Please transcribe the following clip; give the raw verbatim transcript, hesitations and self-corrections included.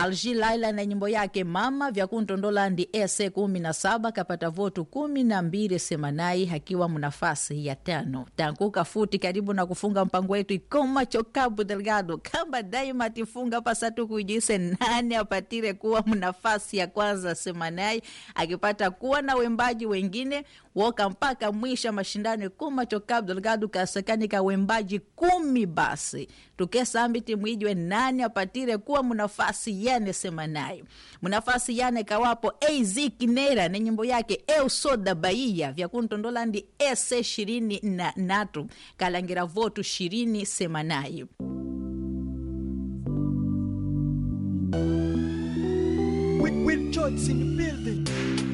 Alji Laila na nyimbo yake Mama vya kuntondola ndi ese kumi na saba kapata votu kumi na mbili semanai hakiwa mnafasi ya tano. Tanguka futi karibu na kufunga mpango wetu Ikoma Chokabu Delgado. Kamba daima tifunga pasatu kujise nani apatire kuwa mnafasi ya kwanza semanai. Akipata kuwa na wembaji wengine woka mpaka mwisha mashindano Ikoma Chokabu Delgado kasakanika wembaji kumi basi. Tukesa ambiti mwijwe nani apatire kuwa mnafasi yane semanai. Mnafasi yane kawapo A Z Kinera na nyimbo yake Eu Soda Bahia vya kuntondola ndi ese shirini na natu kalangira votu shirini semanai. With, with George in the building.